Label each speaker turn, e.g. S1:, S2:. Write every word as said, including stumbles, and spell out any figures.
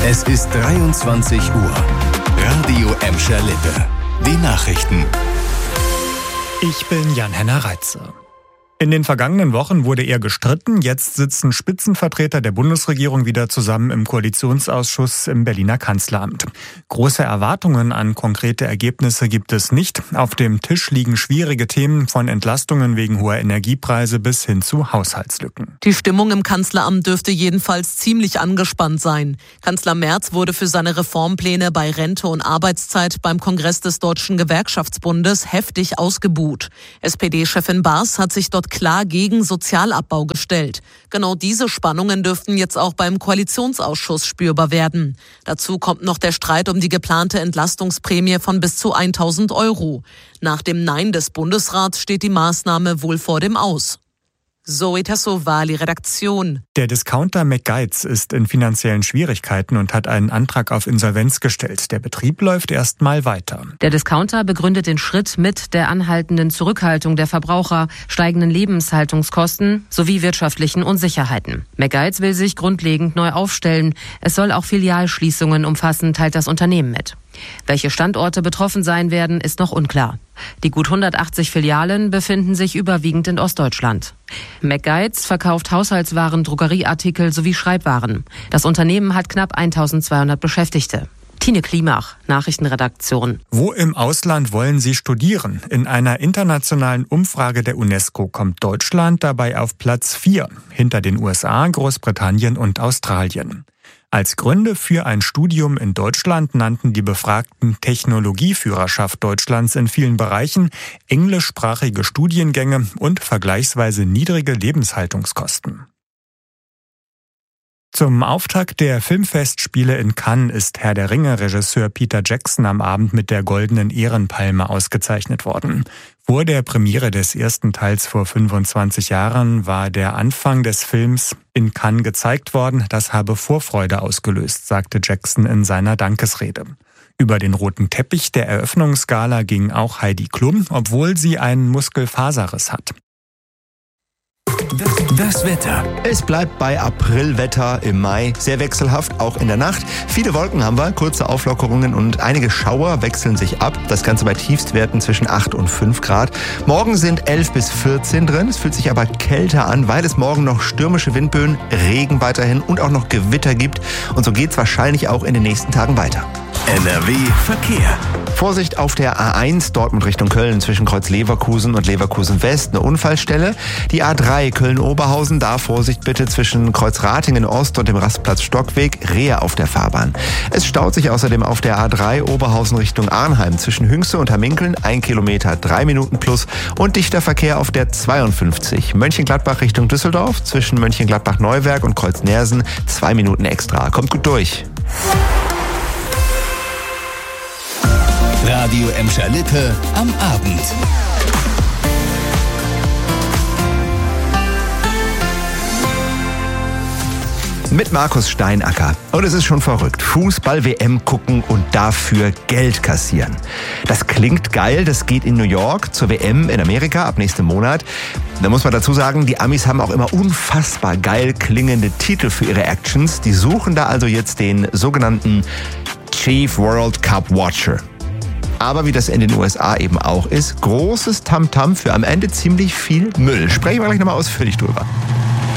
S1: Es ist dreiundzwanzig Uhr. Radio Emscher Lippe. Die Nachrichten.
S2: Ich bin Jan-Henner Reitze. In den vergangenen Wochen wurde eher gestritten. Jetzt sitzen Spitzenvertreter der Bundesregierung wieder zusammen im Koalitionsausschuss im Berliner Kanzleramt. Große Erwartungen an konkrete Ergebnisse gibt es nicht. Auf dem Tisch liegen schwierige Themen von Entlastungen wegen hoher Energiepreise bis hin zu Haushaltslücken.
S3: Die Stimmung im Kanzleramt dürfte jedenfalls ziemlich angespannt sein. Kanzler Merz wurde für seine Reformpläne bei Rente und Arbeitszeit beim Kongress des Deutschen Gewerkschaftsbundes heftig ausgebuht. S P D-Chefin Baas hat sich dort klar gegen Sozialabbau gestellt. Genau diese Spannungen dürften jetzt auch beim Koalitionsausschuss spürbar werden. Dazu kommt noch der Streit um die geplante Entlastungsprämie von bis zu tausend Euro. Nach dem Nein des Bundesrats steht die Maßnahme wohl vor dem Aus. Zoe Tassovali, Redaktion.
S2: Der Discounter McGuides ist in finanziellen Schwierigkeiten und hat einen Antrag auf Insolvenz gestellt. Der Betrieb läuft erst mal weiter.
S4: Der Discounter begründet den Schritt mit der anhaltenden Zurückhaltung der Verbraucher, steigenden Lebenshaltungskosten sowie wirtschaftlichen Unsicherheiten. McGuides will sich grundlegend neu aufstellen. Es soll auch Filialschließungen umfassen, teilt das Unternehmen mit. Welche Standorte betroffen sein werden, ist noch unklar. Die gut hundertachtzig Filialen befinden sich überwiegend in Ostdeutschland. McGuides verkauft Haushaltswaren, Drogerieartikel sowie Schreibwaren. Das Unternehmen hat knapp eintausendzweihundert Beschäftigte. Tine Klimach, Nachrichtenredaktion.
S2: Wo im Ausland wollen Sie studieren? In einer internationalen Umfrage der UNESCO kommt Deutschland dabei auf Platz vier, hinter den U S A, Großbritannien und Australien. Als Gründe für ein Studium in Deutschland nannten die Befragten Technologieführerschaft Deutschlands in vielen Bereichen, englischsprachige Studiengänge und vergleichsweise niedrige Lebenshaltungskosten. Zum Auftakt der Filmfestspiele in Cannes ist Herr der Ringe-Regisseur Peter Jackson am Abend mit der Goldenen Ehrenpalme ausgezeichnet worden. Vor der Premiere des ersten Teils vor fünfundzwanzig Jahren war der Anfang des Films in Cannes gezeigt worden. Das habe Vorfreude ausgelöst, sagte Jackson in seiner Dankesrede. Über den roten Teppich der Eröffnungsgala ging auch Heidi Klum, obwohl sie einen Muskelfaserriss hat.
S1: Das Wetter.
S5: Es bleibt bei Aprilwetter im Mai. Sehr wechselhaft, auch in der Nacht. Viele Wolken haben wir, kurze Auflockerungen und einige Schauer wechseln sich ab. Das Ganze bei Tiefstwerten zwischen acht und fünf Grad. Morgen sind elf bis vierzehn drin. Es fühlt sich aber kälter an, weil es morgen noch stürmische Windböen, Regen weiterhin und auch noch Gewitter gibt. Und so geht es wahrscheinlich auch in den nächsten Tagen weiter.
S1: N R W Verkehr.
S5: Vorsicht auf der A eins Dortmund Richtung Köln zwischen Kreuz Leverkusen und Leverkusen West, eine Unfallstelle. Die A drei Köln-Oberhausen, da Vorsicht bitte zwischen Kreuz Ratingen Ost und dem Rastplatz Stockweg, Rehe auf der Fahrbahn. Es staut sich außerdem auf der A drei Oberhausen Richtung Arnheim zwischen Hünxe und Hamminkeln, ein Kilometer, drei Minuten plus und dichter Verkehr auf der zweiundfünfzig Mönchengladbach Richtung Düsseldorf zwischen Mönchengladbach-Neuwerk und Kreuz Nersen, zwei Minuten extra. Kommt gut durch.
S1: Radio Emscher Lippe am Abend.
S5: Mit Markus Steinacker. Und es ist schon verrückt. Fußball-W M gucken und dafür Geld kassieren. Das klingt geil, das geht in New York zur W M in Amerika ab nächstem Monat. Da muss man dazu sagen, die Amis haben auch immer unfassbar geil klingende Titel für ihre Actions. Die suchen da also jetzt den sogenannten Chief World Cup Watcher. Aber wie das in den U S A eben auch ist, großes Tamtam für am Ende ziemlich viel Müll. Sprechen wir gleich nochmal ausführlich drüber.